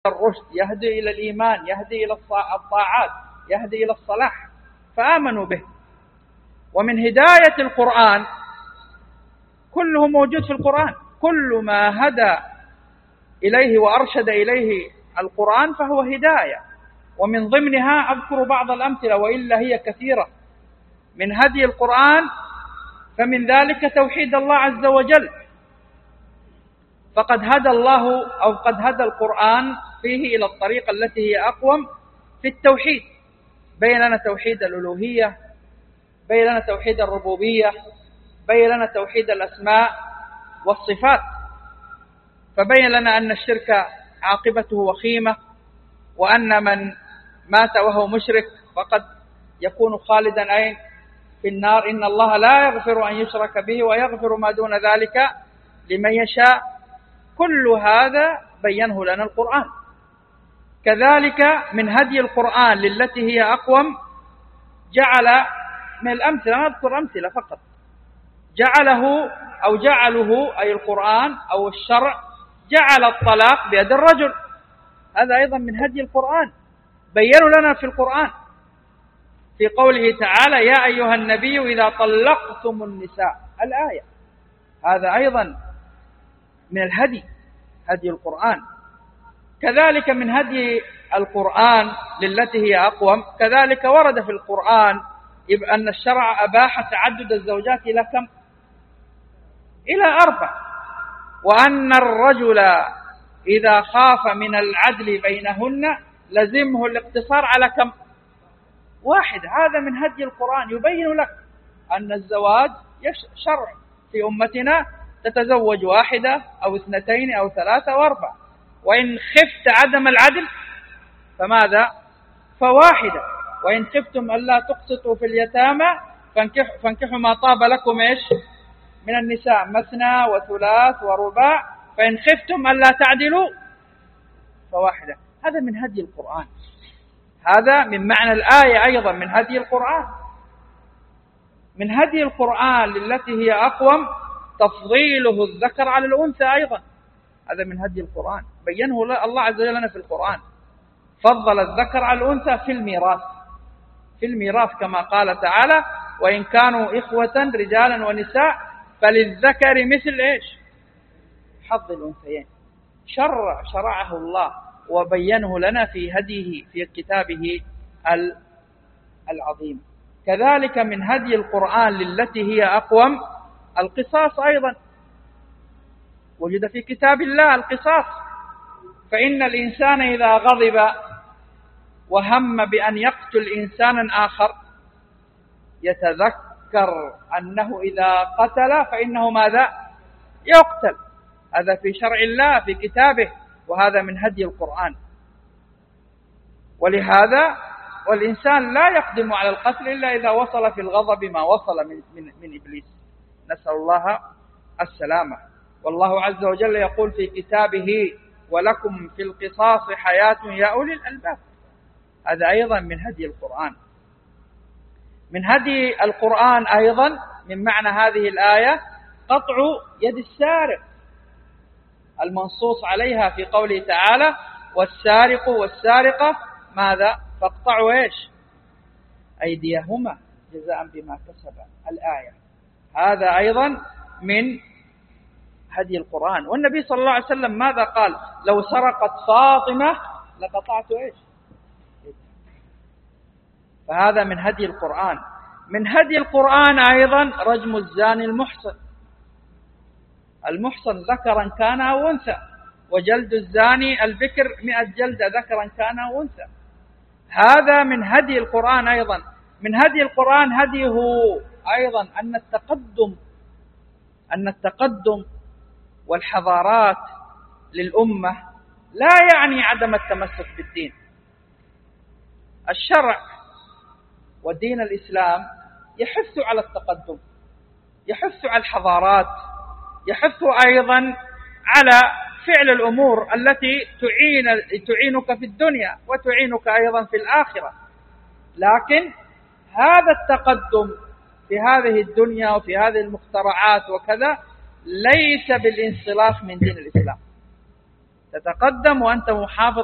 الرشد، يهدي إلى الإيمان، يهدي إلى الطاعات، يهدي إلى الصلاح، فآمنوا به. ومن هداية القرآن كله موجود في القرآن، كل ما هدى إليه وأرشد إليه القرآن فهو هداية. ومن ضمنها أذكر بعض الأمثلة وإلا هي كثيرة من هدي القرآن، فمن ذلك توحيد الله عز وجل، فقد هدى الله أو قد هدى القرآن فيه إلى الطريقة التي هي أقوم في التوحيد. بين لنا توحيد الألوهية، بين لنا توحيد الربوبية، بين لنا توحيد الأسماء والصفات، فبين لنا أن الشرك عاقبته وخيمة، وأن من مات وهو مشرك فقد يكون خالدا أين في النار، إن الله لا يغفر أن يشرك به ويغفر ما دون ذلك لمن يشاء. كل هذا بينه لنا القرآن. كذلك من هدي القرآن للتي هي أقوم، جعل من الأمثلة، نذكر أمثلة فقط، جعله أي القرآن أو الشرع جعل الطلاق بيد الرجل، هذا أيضا من هدي القرآن، بيّنوا لنا في القرآن في قوله تعالى: يا أيها النبي إذا طلقتم النساء، الآية، هذا أيضا من الهدي، هدي القرآن. كذلك من هدي القرآن للتي هي أقوم، كذلك ورد في القرآن أن الشرع أباح تعدد الزوجات إلى كم؟ إلى 4، وأن الرجل إذا خاف من العدل بينهن لزمه الاقتصار على كم؟ 1. هذا من هدي القرآن، يبين لك أن الزواج شرع في أمتنا، تتزوج 1 أو 2 أو 3 أو 4، وإن خفت عدم العدل فماذا؟ ف1. وإن خفتم ألا تقسطوا في اليتامى فانكحوا ما طاب لكم من النساء مثنى وثلاث ورباع، فإن خفتم ألا تعدلوا ف1. هذا من هدي القرآن، هذا من معنى الآية أيضا من هدي القرآن. من هدي القرآن للتي هي أقوم تفضيله الذكر على الأنثى أيضا، هذا من هدي القرآن، بينه الله عز وجل لنا في القرآن، فضل الذكر على الأنثى في الميراث كما قال تعالى: وإن كانوا إخوة رجالا ونساء فللذكر مثل حظ الأنثيين. شرعه الله وبينه لنا في هديه في كتابه العظيم. كذلك من هدي القرآن للتي هي أقوم القصاص أيضا، وجد في كتاب الله القصاص، فإن الإنسان إذا غضب وهم بأن يقتل إنسانا آخر يتذكر أنه إذا قتل فإنه ماذا؟ يقتل. هذا في شرع الله في كتابه، وهذا من هدي القرآن. ولهذا والإنسان لا يقدم على القتل إلا إذا وصل في الغضب ما وصل من إبليس، نسأل الله السلامة. والله عز وجل يقول في كتابه: ولكم في القصاص حياة يا أولي الألباب. هذا أيضا من هدي القرآن. من هدي القرآن أيضا من معنى هذه الآية قطع يد السارق المنصوص عليها في قوله تعالى: والسارق والسارقة ماذا؟ فاقطعوا أيديهما جزاء بما كسبا، الآية. هذا أيضا من هدي القرآن. والنبي صلى الله عليه وسلم ماذا قال؟ لو سرقت فاطمة لقطعت فهذا من هدي القرآن. من هدي القرآن أيضا رجم الزاني المحصن ذكرا كان أو أنثى، وجلد الزاني البكر 100 جلدة ذكرا كان أو أنثى. هذا من هدي القرآن أيضا. من هدي القرآن هديه أيضا أن التقدم والحضارات للأمة لا يعني عدم التمسك بالدين. الشرع ودين الإسلام يحث على التقدم، يحث على الحضارات، يحث أيضا على فعل الأمور التي تعينك في الدنيا وتعينك أيضا في الآخرة. لكن هذا التقدم في هذه الدنيا وفي هذه المخترعات وكذا ليس بالانسلاخ من دين الإسلام. تتقدم وأنت محافظ